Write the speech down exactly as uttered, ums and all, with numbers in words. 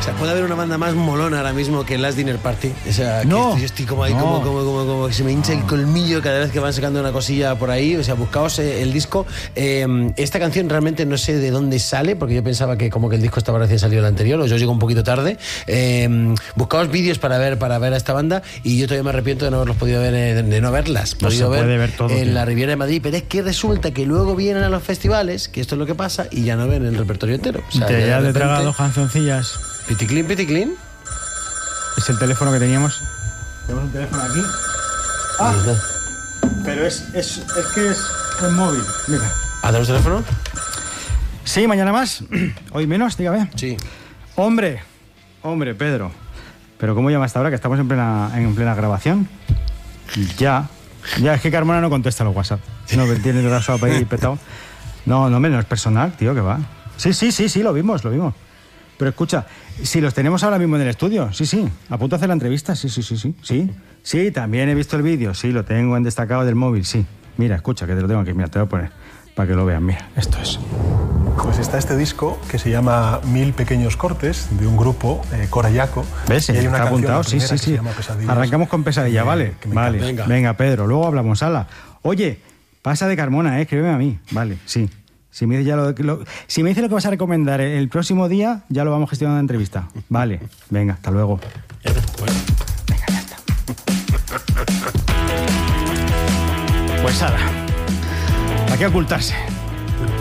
O sea, puede haber una banda más molona ahora mismo que Last Dinner Party. O sea, que No. yo estoy como ahí, No. como, como, como, como que se me hincha el colmillo cada vez que van sacando una cosilla por ahí. O sea, buscaos eh, el disco. Eh, esta canción realmente no sé de dónde sale, porque yo pensaba que como que el disco estaba recién salido el anterior, o yo llego un poquito tarde. Eh, buscaos vídeos para ver, para ver a esta banda, y yo todavía me arrepiento de no haberlos podido ver, eh, de no haberlas No podido se puede ver todo, en tío. la Riviera de Madrid. Pero es que resulta que luego vienen a los festivales, que esto es lo que pasa, y ya no ven el repertorio entero. O sea, Te ya de ya de repente, tragado cancioncillas. piticlin, piticlin. Es el teléfono que teníamos. Tenemos un teléfono aquí. Ah, Mira. pero es, es, es que es un móvil. Mira. ¿Ah, tenemos teléfono? Sí, mañana más. Hoy menos, dígame. Sí. Hombre, hombre, Pedro. Pero ¿cómo llama hasta ahora que estamos en plena, en plena grabación? Ya. Ya, es que Carmona no contesta los WhatsApp. No, tiene el WhatsApp ahí petado. No, no, hombre, no es personal, tío, que va. Sí, sí, sí, sí, lo vimos, lo vimos. Pero escucha, si los tenemos ahora mismo en el estudio, sí, sí, a punto de hacer la entrevista, sí, sí, sí, sí, sí, sí, también he visto el vídeo, sí, lo tengo en destacado del móvil, sí. Mira, escucha, que te lo tengo aquí, mira, te lo voy a poner para que lo vean, mira, esto es. Pues está este disco que se llama Mil Pequeños Cortes, de un grupo, eh, Corayaco. ¿Ves? Y hay una Está canción, apuntado, la sí, primera, sí, que se sí. llama Pesadillas. Arrancamos con Pesadilla, Que- ¿vale? que me Vale, encanta. venga. Venga. Pedro, luego hablamos, ala. Oye, pasa de Carmona, ¿eh? Escríbeme a mí, vale, sí. Si me, dice ya lo, lo- si me dice lo que vas a recomendar el próximo día, ya lo vamos gestionando en la entrevista. Vale, venga, hasta luego. Venga, ya está. Pues ala, ¿para qué ocultarse?